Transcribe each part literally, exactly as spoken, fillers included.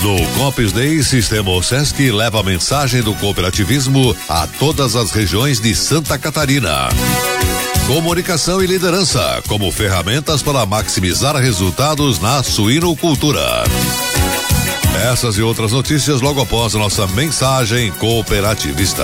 No Coops Day, Sistema Osesc leva a mensagem do cooperativismo a todas as regiões de Santa Catarina. Comunicação e liderança como ferramentas para maximizar resultados na suinocultura. Essas e outras notícias logo após a nossa mensagem cooperativista.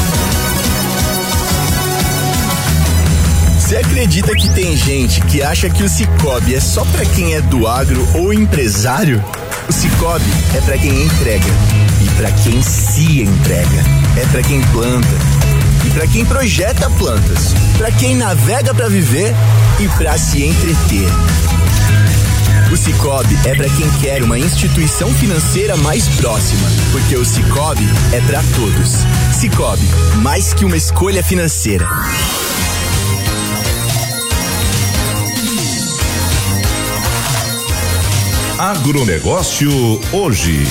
Você acredita que tem gente que acha que o Cicobi é só pra quem é do agro ou empresário? O Cicobi é pra quem entrega e pra quem se entrega. É pra quem planta e pra quem projeta plantas, pra quem navega pra viver e pra se entreter. O Cicobi é pra quem quer uma instituição financeira mais próxima, porque o Cicobi é pra todos. Cicobi, mais que uma escolha financeira. Agronegócio hoje.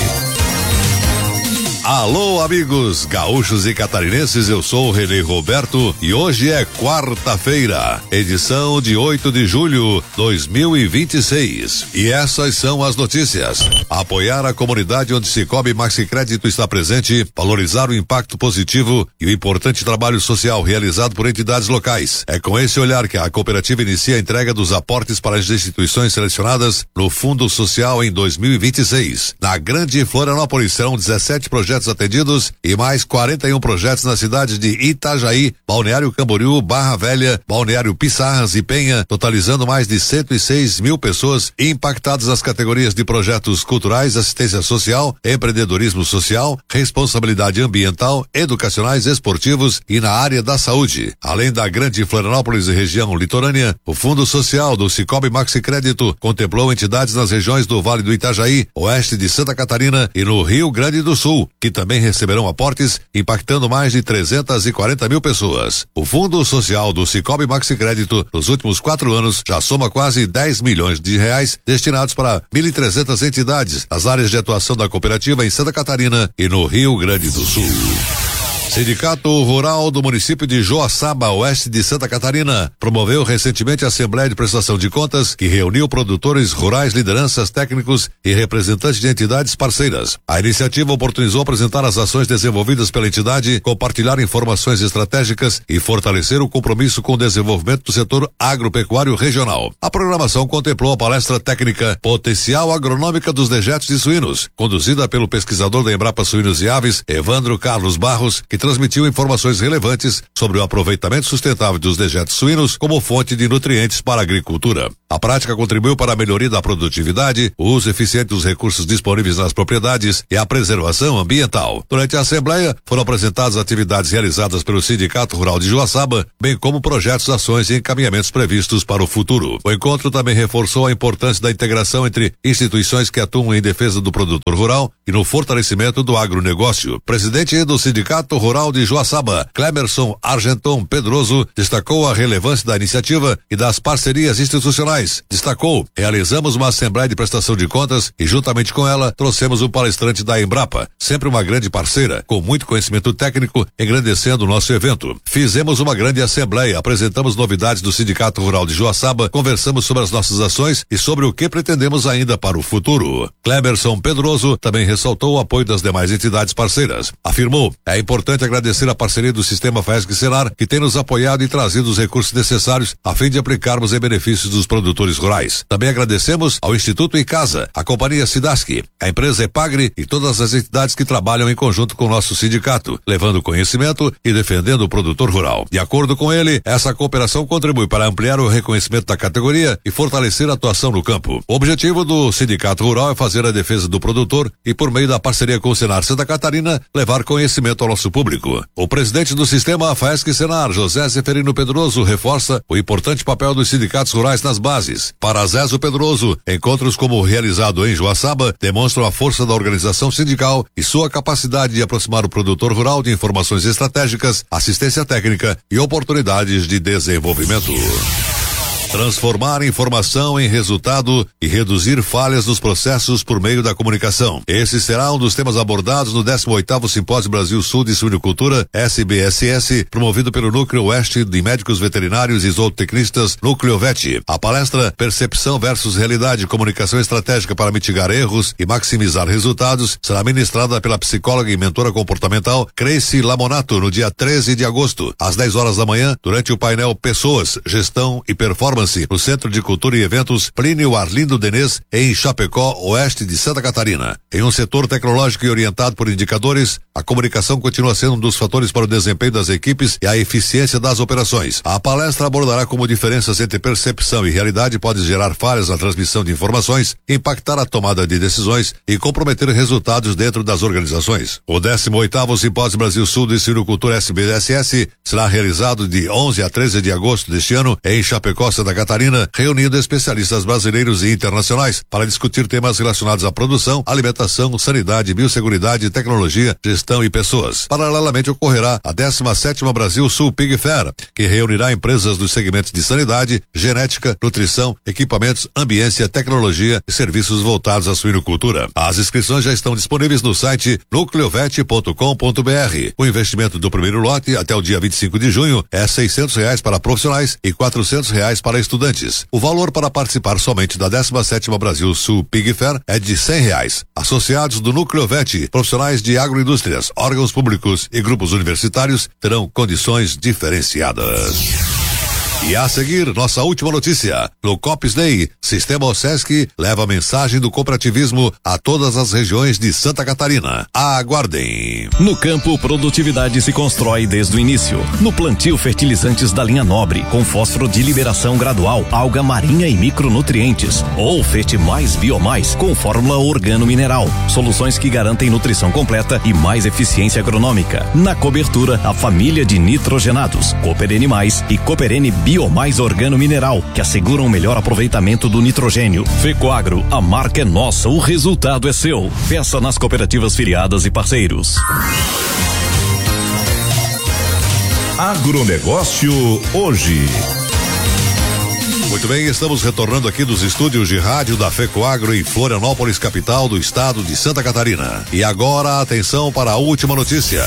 Alô, amigos gaúchos e catarinenses, eu sou o Renê Roberto e hoje é quarta-feira, edição de oito de julho de dois mil e vinte e seis. E essas são as notícias. Apoiar a comunidade onde Cicobi Maxi Crédito está presente, valorizar o impacto positivo e o importante trabalho social realizado por entidades locais. É com esse olhar que a cooperativa inicia a entrega dos aportes para as instituições selecionadas no Fundo Social em dois mil e vinte e seis. Na Grande Florianópolis serão dezessete projetos atendidos e mais quarenta e um projetos nas cidades de Itajaí, Balneário Camboriú, Barra Velha, Balneário Pissarras e Penha, totalizando mais de cento e seis mil pessoas impactadas nas categorias de projetos culturais, assistência social, empreendedorismo social, responsabilidade ambiental, educacionais, esportivos e na área da saúde. Além da Grande Florianópolis e região litorânea, o Fundo Social do Cicobi Maxi Crédito contemplou entidades nas regiões do Vale do Itajaí, oeste de Santa Catarina e no Rio Grande do Sul, que também receberão aportes, impactando mais de trezentas e quarenta mil pessoas. O Fundo Social do Cicobi Maxi Crédito, nos últimos quatro anos, já soma quase dez milhões de reais destinados para mil e trezentas entidades nas áreas de atuação da cooperativa em Santa Catarina e no Rio Grande do Sul. Sindicato Rural do município de Joaçaba, oeste de Santa Catarina, promoveu recentemente a Assembleia de Prestação de Contas, que reuniu produtores rurais, lideranças, técnicos e representantes de entidades parceiras. A iniciativa oportunizou apresentar as ações desenvolvidas pela entidade, compartilhar informações estratégicas e fortalecer o compromisso com o desenvolvimento do setor agropecuário regional. A programação contemplou a palestra técnica Potencial Agronômica dos Dejetos de Suínos, conduzida pelo pesquisador da Embrapa Suínos e Aves, Evandro Carlos Barros, que transmitiu informações relevantes sobre o aproveitamento sustentável dos dejetos suínos como fonte de nutrientes para a agricultura. A prática contribuiu para a melhoria da produtividade, o uso eficiente dos recursos disponíveis nas propriedades e a preservação ambiental. Durante a Assembleia, foram apresentadas atividades realizadas pelo Sindicato Rural de Joaçaba, bem como projetos, ações e encaminhamentos previstos para o futuro. O encontro também reforçou a importância da integração entre instituições que atuam em defesa do produtor rural e no fortalecimento do agronegócio. Presidente do Sindicato Rural de Joaçaba, Clemerson Argenton Pedroso, destacou a relevância da iniciativa e das parcerias institucionais. Destacou: realizamos uma assembleia de prestação de contas e, juntamente com ela, trouxemos um palestrante da Embrapa, sempre uma grande parceira, com muito conhecimento técnico, engrandecendo o nosso evento. Fizemos uma grande assembleia, apresentamos novidades do Sindicato Rural de Joaçaba, conversamos sobre as nossas ações e sobre o que pretendemos ainda para o futuro. Clemerson Pedroso também ressaltou o apoio das demais entidades parceiras. Afirmou: é importante agradecer a parceria do Sistema Faesc-Senar, que tem nos apoiado e trazido os recursos necessários a fim de aplicarmos em benefícios dos produtores rurais. Também agradecemos ao Instituto Icasa, a Companhia Sidasc, a empresa Epagre e todas as entidades que trabalham em conjunto com o nosso sindicato, levando conhecimento e defendendo o produtor rural. De acordo com ele, essa cooperação contribui para ampliar o reconhecimento da categoria e fortalecer a atuação no campo. O objetivo do Sindicato Rural é fazer a defesa do produtor e, por meio da parceria com o Senar Santa Catarina, levar conhecimento ao nosso público. O presidente do Sistema Faesc-Senar, José Zeferino Pedroso, reforça o importante papel dos sindicatos rurais nas bases. Para Zezo Pedroso, encontros como o realizado em Joaçaba demonstram a força da organização sindical e sua capacidade de aproximar o produtor rural de informações estratégicas, assistência técnica e oportunidades de desenvolvimento. Transformar informação em resultado e reduzir falhas nos processos por meio da comunicação. Esse será um dos temas abordados no décimo oitavo Simpósio Brasil Sul de Suinocultura, S B S S, promovido pelo Núcleo Oeste de Médicos Veterinários e Zootecnistas, Núcleo V E T. A palestra Percepção versus Realidade, Comunicação Estratégica para Mitigar Erros e Maximizar Resultados será ministrada pela psicóloga e mentora comportamental Cresce Lamonato no dia treze de agosto, às dez horas da manhã, durante o painel Pessoas, Gestão e Performance no Centro de Cultura e Eventos Plínio Arlindo Denês, em Chapecó, oeste de Santa Catarina. Em um setor tecnológico e orientado por indicadores, a comunicação continua sendo um dos fatores para o desempenho das equipes e a eficiência das operações. A palestra abordará como diferenças entre percepção e realidade podem gerar falhas na transmissão de informações, impactar a tomada de decisões e comprometer resultados dentro das organizações. O décimo oitavo Simpósio Brasil Sul de Suinocultura S B S S será realizado de onze a treze de agosto deste ano em Chapecó, Santa Catarina, reunindo especialistas brasileiros e internacionais para discutir temas relacionados à produção, alimentação, sanidade, biosseguridade, tecnologia, gestão e pessoas. Paralelamente ocorrerá a décima sétima Brasil Sul Pig Fair, que reunirá empresas dos segmentos de sanidade, genética, nutrição, equipamentos, ambiência, tecnologia e serviços voltados à suinocultura. As inscrições já estão disponíveis no site nucleovet ponto com ponto br. O investimento do primeiro lote até o dia vinte e cinco de junho é seiscentos reais para profissionais e quatrocentos reais para estudantes. O valor para participar somente da décima sétima Brasil Sul Pig Fair é de cem reais. Associados do Núcleo V E T, profissionais de agroindústrias, órgãos públicos e grupos universitários terão condições diferenciadas. E a seguir, nossa última notícia. No Cops Day, Sistema OSESC leva a mensagem do cooperativismo a todas as regiões de Santa Catarina. Aguardem. No campo, produtividade se constrói desde o início. No plantio, fertilizantes da linha nobre, com fósforo de liberação gradual, alga marinha e micronutrientes. Ou Fete Mais Biomais, com fórmula organo-mineral. Soluções que garantem nutrição completa e mais eficiência agronômica. Na cobertura, a família de nitrogenados, Cooper N mais e Cooper N Biomais Organo Mineral, que asseguram o melhor aproveitamento do nitrogênio. Fecoagro, a marca é nossa, o resultado é seu. Peça nas cooperativas filiadas e parceiros. Agronegócio hoje. Muito bem, estamos retornando aqui dos estúdios de rádio da Fecoagro em Florianópolis, capital do estado de Santa Catarina. E agora, atenção para a última notícia.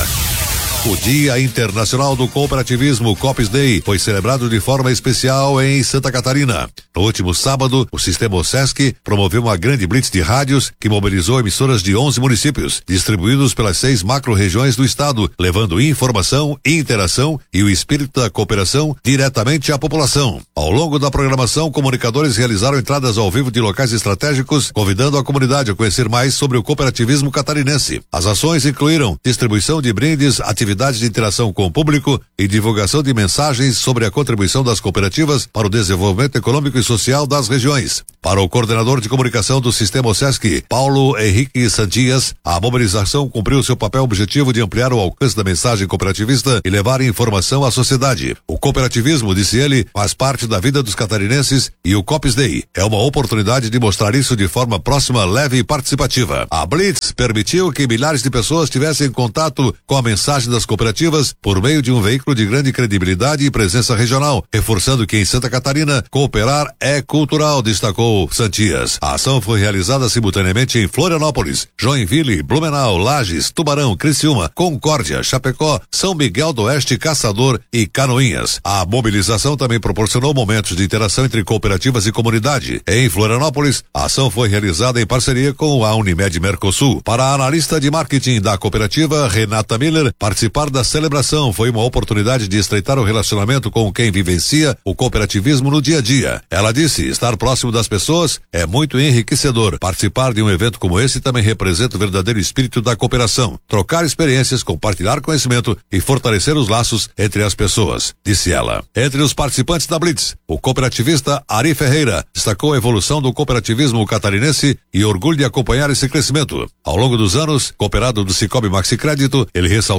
O Dia Internacional do Cooperativismo, Cops Day, foi celebrado de forma especial em Santa Catarina. No último sábado, o Sistema OSESC promoveu uma grande blitz de rádios que mobilizou emissoras de onze municípios, distribuídos pelas seis macro-regiões do estado, levando informação, interação e o espírito da cooperação diretamente à população. Ao longo da programação, comunicadores realizaram entradas ao vivo de locais estratégicos, convidando a comunidade a conhecer mais sobre o cooperativismo catarinense. As ações incluíram distribuição de brindes, atividades de interação com o público e divulgação de mensagens sobre a contribuição das cooperativas para o desenvolvimento econômico e social das regiões. Para o coordenador de comunicação do Sistema OSESC, Paulo Henrique Santias, a mobilização cumpriu seu papel objetivo de ampliar o alcance da mensagem cooperativista e levar informação à sociedade. O cooperativismo, disse ele, faz parte da vida dos catarinenses e o Cops Day é uma oportunidade de mostrar isso de forma próxima, leve e participativa. A Blitz permitiu que milhares de pessoas tivessem contato com a mensagem das cooperativas por meio de um veículo de grande credibilidade e presença regional, reforçando que em Santa Catarina, cooperar é cultural, destacou Santias. A ação foi realizada simultaneamente em Florianópolis, Joinville, Blumenau, Lages, Tubarão, Criciúma, Concórdia, Chapecó, São Miguel do Oeste, Caçador e Canoinhas. A mobilização também proporcionou momentos de interação entre cooperativas e comunidade. Em Florianópolis, a ação foi realizada em parceria com a Unimed Mercosul. Para a analista de marketing da cooperativa, Renata Miller, participar da celebração foi uma oportunidade de estreitar o relacionamento com quem vivencia o cooperativismo no dia a dia. Ela disse, estar próximo das pessoas é muito enriquecedor. Participar de um evento como esse também representa o verdadeiro espírito da cooperação. Trocar experiências, compartilhar conhecimento e fortalecer os laços entre as pessoas, disse ela. Entre os participantes da Blitz, o cooperativista Ari Ferreira destacou a evolução do cooperativismo catarinense e orgulho de acompanhar esse crescimento. Ao longo dos anos, cooperado do Cicobi Maxi Crédito, ele ressaltou a força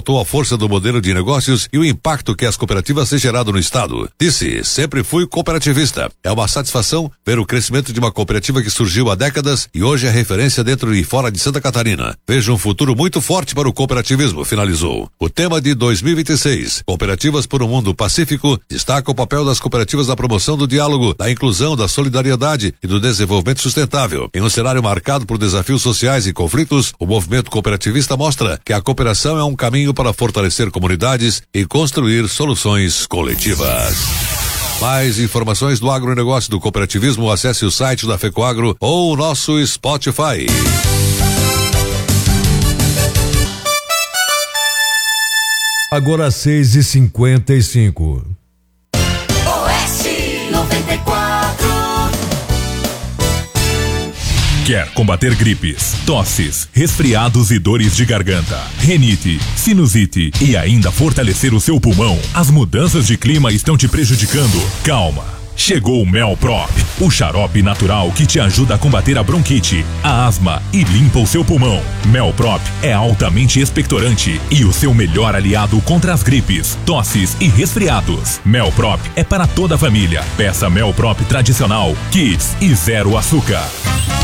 força do modelo de negócios e o impacto que as cooperativas têm gerado no estado. Disse, sempre fui cooperativista. É uma satisfação ver o crescimento de uma cooperativa que surgiu há décadas e hoje é referência dentro e fora de Santa Catarina. Vejo um futuro muito forte para o cooperativismo, finalizou. O tema de dois mil e vinte e seis, Cooperativas por um Mundo Pacífico, destaca o papel das cooperativas na promoção do diálogo, da inclusão, da solidariedade e do desenvolvimento sustentável. Em um cenário marcado por desafios sociais e conflitos, o movimento cooperativista mostra que a cooperação é um caminho para fortalecer comunidades e construir soluções coletivas. Mais informações do agronegócio do cooperativismo, acesse o site da FECOAGRO ou o nosso Spotify. Agora seis e cinquenta e cinco. Oeste noventa e quatro. Quer combater gripes, tosses, resfriados e dores de garganta, rinite, sinusite e ainda fortalecer o seu pulmão? As mudanças de clima estão te prejudicando? Calma! Chegou o Melprop, o xarope natural que te ajuda a combater a bronquite, a asma e limpa o seu pulmão. Melprop é altamente expectorante e o seu melhor aliado contra as gripes, tosses e resfriados. Melprop é para toda a família. Peça Melprop tradicional, Kids e zero açúcar.